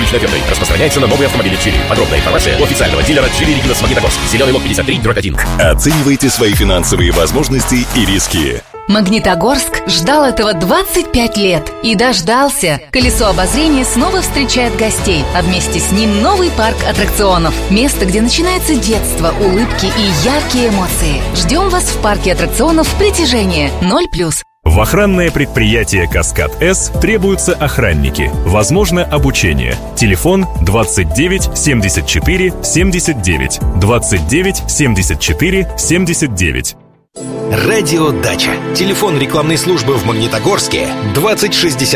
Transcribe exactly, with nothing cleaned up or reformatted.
акцизно-наличной офертой. Распространяется на новые автомобили Geely. Подробная информация у официального дилера Geely Регинас Магнитогорск. Зеленый лог пятьдесят три дробь один. Оценивайте свои финансовые возможности и риски. Магнитогорск ждал этого двадцать пять лет и дождался. Колесо обозрения снова встречает гостей, а вместе с ним новый парк аттракционов. Место, где начинается детство, улыбки и яркие эмоции. Ждем вас в парке аттракционов «Притяжение» ноль плюс. В охранное предприятие «Каскад-С» требуются охранники. Возможно обучение. Телефон двадцать девять семьдесят четыре семьдесят девять. двадцать девять семьдесят четыре семьдесят девять. Радио Дача. Телефон рекламной службы в Магнитогорске двадцать шестьдесят